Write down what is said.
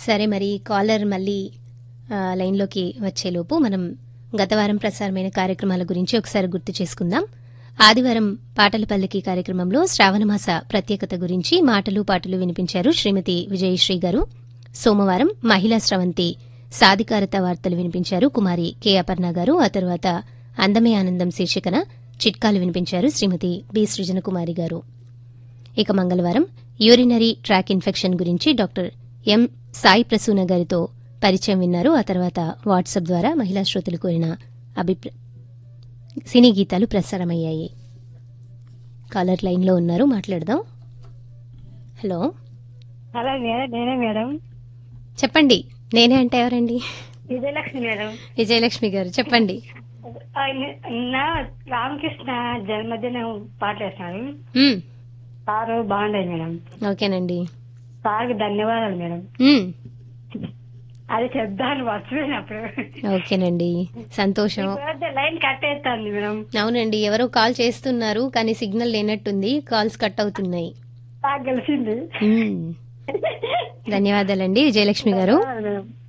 సరే, మరి కాలర్ మళ్ళీ లైన్లోకి వచ్చేలోపు మనం గత వారం ప్రసారమైన కార్యక్రమాల గురించి ఒకసారి గుర్తు చేసుకుందాం. ఆదివారం పాటల పల్లకి కార్యక్రమంలో శ్రావణమాస ప్రత్యేకత గురించి మాటలు పాటలు వినిపించారు శ్రీమతి విజయశ్రీ గారు. సోమవారం మహిళా స్రవంతి సాధికారత వార్తలు వినిపించారు కుమారి కె అపర్ణ గారు. ఆ తర్వాత అందమే ఆనందం శీర్షికన చిట్కాలు వినిపించారు శ్రీమతి బి సృజనకుమారి గారు. ఇక మంగళవారం యూరినరీ ట్రాక్ ఇన్ఫెక్షన్ గురించి డాక్టర్ ఎం సాయి ప్రసూన గారితో పరిచయం విన్నారు. ఆ తర్వాత వాట్సాప్ ద్వారా మహిళా శ్రోతలు కోరిన సినీ గీతాలు ప్రసారమయ్యాయి. కాలర్ లైన్లో ఉన్నారు, మాట్లాడదాం. హలో. హలో నేనే మేడం. చెప్పండి. నేనే అంటే ఎవరండి? విజయలక్ష్మి మేడం. విజయలక్ష్మి గారు చెప్పండి. నా రామకృష్ణ జన్మదినం పాట వేస్తాను. సారు బాగుండేది మేడం. ఓకేనండి. సార్కి ధన్యవాదాలు మేడం. అది చెప్తాను మర్చిపోయినప్పుడు. ఓకేనండి, సంతోషం. లైన్ కట్ అవుతుంది మేడం. అవునండి, ఎవరో కాల్ చేస్తున్నారు కానీ సిగ్నల్ లేనట్టుంది, కాల్స్ కట్ అవుతున్నాయి. నాకు తెలిసింది. ధన్యవాదాలండి విజయలక్ష్మి గారు. మేడం.